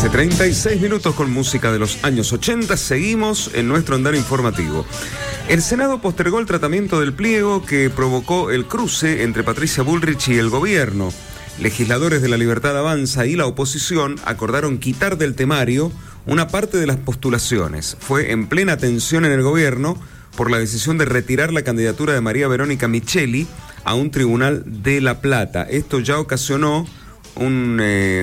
36 minutos con música de los años 80. Seguimos en nuestro andar informativo. El Senado postergó el tratamiento del pliego que provocó el cruce entre Patricia Bullrich y el gobierno. Legisladores de La Libertad Avanza y la oposición acordaron quitar del temario una parte de las postulaciones. Fue en plena tensión en el gobierno por la decisión de retirar la candidatura de María Verónica Micheli a un tribunal de La Plata. Esto ya ocasionó un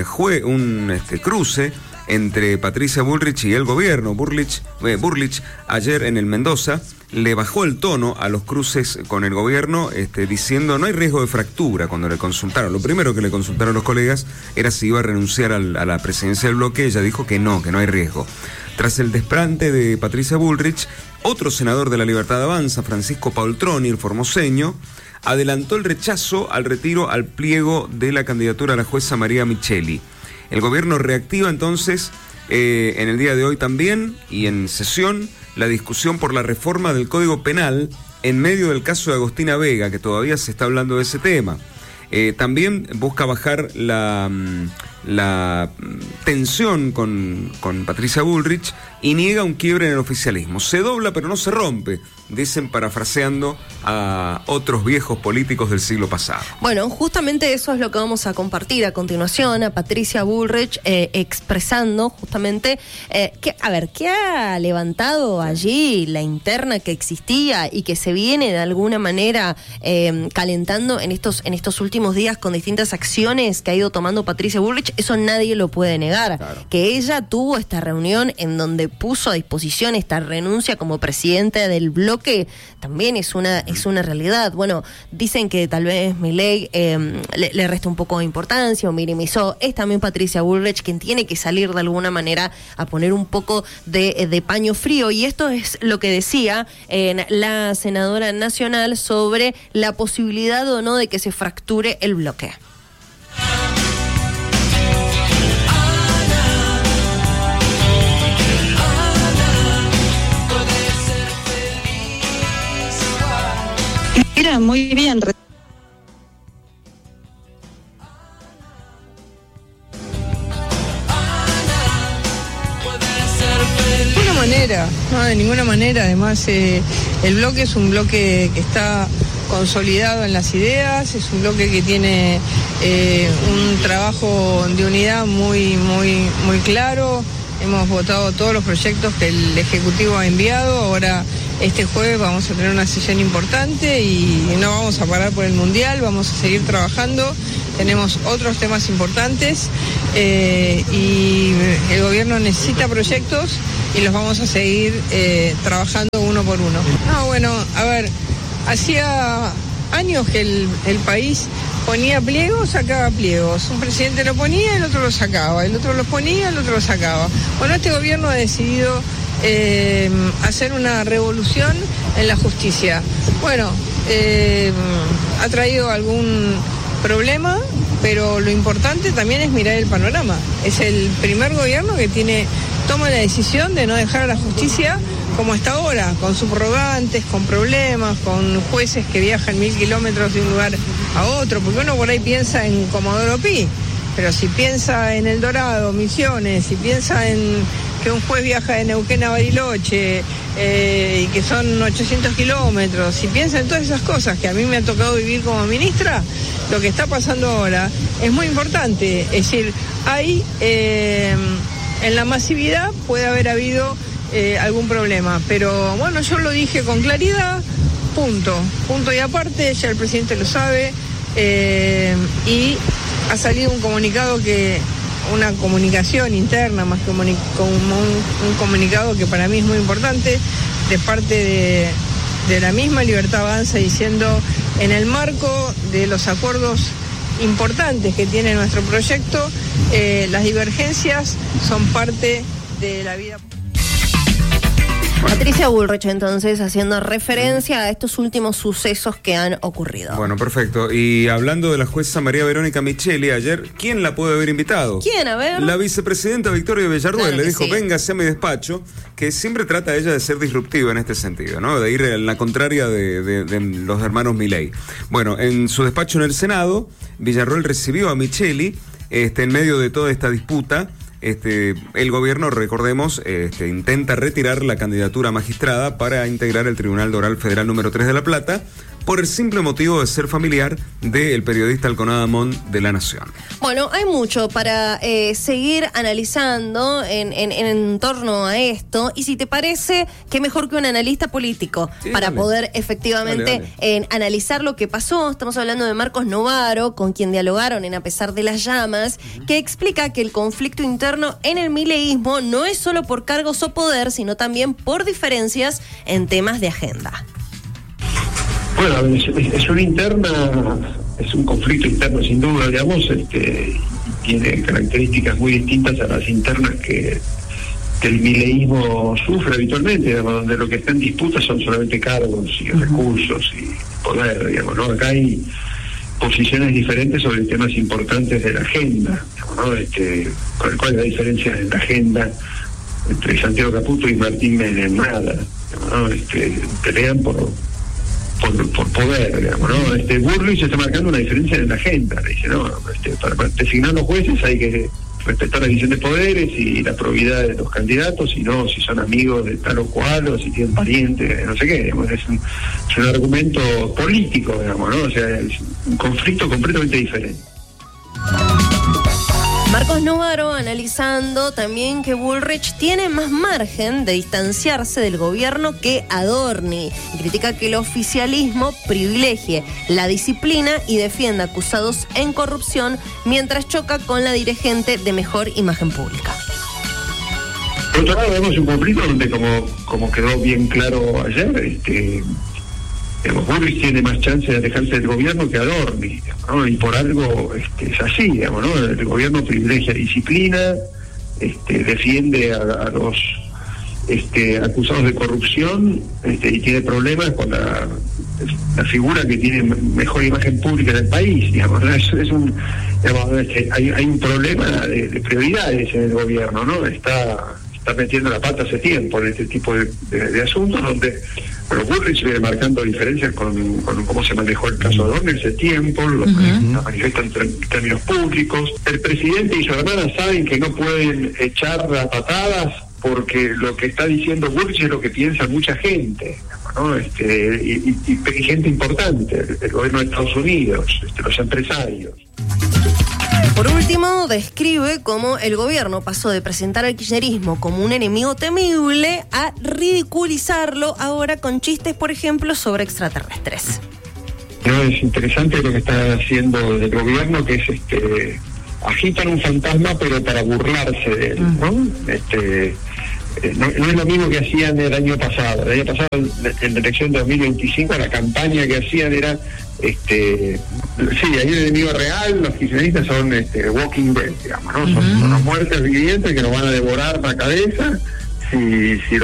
cruce entre Patricia Bullrich y el gobierno. Bullrich ayer en el Mendoza le bajó el tono a los cruces con el gobierno, diciendo no hay riesgo de fractura. Cuando le consultaron, lo primero que le consultaron los colegas era si iba a renunciar a la presidencia del bloque. Ella dijo que no hay riesgo. Tras el desplante de Patricia Bullrich, otro senador de La Libertad Avanza, Francisco Paultroni, el formoseño, adelantó el rechazo al retiro al pliego de la candidatura a la jueza María Micheli. El gobierno reactiva entonces en el día de hoy también y en sesión la discusión por la reforma del Código Penal en medio del caso de Agostina Vega, que todavía se está hablando de ese tema. También busca bajar la tensión con Patricia Bullrich y niega un quiebre en el oficialismo. Se dobla pero no se rompe, dicen parafraseando a otros viejos políticos del siglo pasado. Bueno, justamente eso es lo que vamos a compartir a continuación, a Patricia Bullrich expresando justamente ¿qué ha levantado allí la interna que existía y que se viene de alguna manera calentando en estos últimos días con distintas acciones que ha ido tomando Patricia Bullrich. Eso nadie lo puede negar. Claro. Que ella tuvo esta reunión en donde puso a disposición esta renuncia como presidenta del bloque, también es una realidad. Bueno, dicen que tal vez Milei le resta un poco de importancia o minimizó. Es también Patricia Bullrich quien tiene que salir de alguna manera a poner un poco de paño frío, y esto es lo que decía la senadora nacional sobre la posibilidad o no de que se fracture el bloque. Mira, muy bien. De ninguna manera. Además, el bloque es un bloque que está consolidado en las ideas, es un bloque que tiene un trabajo de unidad muy claro. Hemos votado todos los proyectos que el Ejecutivo ha enviado. Ahora, este jueves vamos a tener una sesión importante y no vamos a parar por el Mundial, vamos a seguir trabajando. Tenemos otros temas importantes y el gobierno necesita proyectos y los vamos a seguir trabajando uno por uno. Hacía años que el país ponía pliegos, sacaba pliegos. Un presidente lo ponía, el otro lo sacaba, el otro los ponía, el otro lo sacaba. Bueno, este gobierno ha decidido hacer una revolución en la justicia. Bueno, ha traído algún problema, pero lo importante también es mirar el panorama. Es el primer gobierno que toma la decisión de no dejar a la justicia como está ahora, con subrogantes, con problemas, con jueces que viajan 1000 kilómetros de un lugar a otro, porque uno por ahí piensa en Comodoro Pi, pero si piensa en El Dorado, Misiones, si piensa en que un juez viaja de Neuquén a Bariloche y que son 800 kilómetros, si piensa en todas esas cosas que a mí me ha tocado vivir como ministra, lo que está pasando ahora es muy importante. Es decir, hay en la masividad puede haber habido algún problema, pero bueno, yo lo dije con claridad, punto y aparte, ya el presidente lo sabe, y ha salido un comunicado una comunicación interna más que un comunicado que para mí es muy importante, de parte de la misma Libertad Avanza, diciendo en el marco de los acuerdos importantes que tiene nuestro proyecto, las divergencias son parte de la vida. Patricia Bullrich, entonces, haciendo referencia a estos últimos sucesos que han ocurrido. Bueno, perfecto. Y hablando de la jueza María Verónica Micheli, ayer, ¿quién la puede haber invitado? ¿Quién? A ver. La vicepresidenta Victoria Villarruel. Claro, le dijo, sí. Véngase a mi despacho, que siempre trata ella de ser disruptiva en este sentido, ¿no? De ir en la contraria de los hermanos Milei. Bueno, en su despacho en el Senado, Villarruel recibió a Micheli, en medio de toda esta disputa, el gobierno, recordemos, intenta retirar la candidatura magistrada para integrar el Tribunal Oral Federal número 3 de La Plata, por el simple motivo de ser familiar del periodista Alconada Amón de La Nación. Bueno, hay mucho para seguir analizando en torno a esto, y si te parece, qué mejor que un analista político para poder efectivamente analizar lo que pasó. Estamos hablando de Marcos Novaro, con quien dialogaron en A Pesar de las Llamas, que explica que el conflicto interno en el mileísmo no es solo por cargos o poder, sino también por diferencias en temas de agenda. Bueno, es una interna, es un conflicto interno sin duda, digamos, tiene características muy distintas a las internas que el mileísmo sufre habitualmente, digamos, donde lo que está en disputa son solamente cargos y recursos y poder, digamos, ¿no? Acá hay posiciones diferentes sobre temas importantes de la agenda, digamos, ¿no? ¿Cuál es la diferencia en la agenda entre Santiago Caputo y Martín Menem? Nada, digamos, ¿no? Pelean por poder, digamos, ¿no? Bullrich está marcando una diferencia en la agenda. Le dice, no, para designar los jueces hay que respetar la división de poderes y la probidad de los candidatos, y no si son amigos de tal o cual, o si tienen parientes, no sé qué, digamos, es un argumento político, digamos, ¿no? O sea, es un conflicto completamente diferente. Marcos Novaro analizando también que Bullrich tiene más margen de distanciarse del gobierno que Adorni, y critica que el oficialismo privilegie la disciplina y defienda acusados en corrupción mientras choca con la dirigente de mejor imagen pública. Por otro lado, vemos un conflicto donde, como quedó bien claro ayer, Bullrich tiene más chance de alejarse del gobierno que Adorni, ¿no? Y por algo es así, digamos, ¿no? El gobierno privilegia disciplina, defiende a los acusados de corrupción, y tiene problemas con la figura que tiene mejor imagen pública del país, digamos, ¿no? Hay un problema de prioridades en el gobierno, ¿no? Está metiendo la pata hace tiempo en este tipo de asuntos, donde Bullrich viene marcando diferencias con cómo se manejó el caso de Adorni hace tiempo, lo manifiesta en términos públicos. El presidente y su hermana saben que no pueden echar a patadas, porque lo que está diciendo Bullrich es lo que piensa mucha gente, ¿no? Y gente importante, el gobierno de Estados Unidos, los empresarios. Por último, describe cómo el gobierno pasó de presentar al kirchnerismo como un enemigo temible a ridiculizarlo ahora con chistes, por ejemplo, sobre extraterrestres. No, es interesante lo que está haciendo el gobierno, que es agitan un fantasma pero para burlarse de él, ¿no? No es lo mismo que hacían el año pasado. El año pasado, en la elección de 2025, la campaña que hacían era sí, hay un enemigo real, los kirchneristas son Walking Dead, digamos, ¿no? Son unos muertos vivientes que nos van a devorar la cabeza si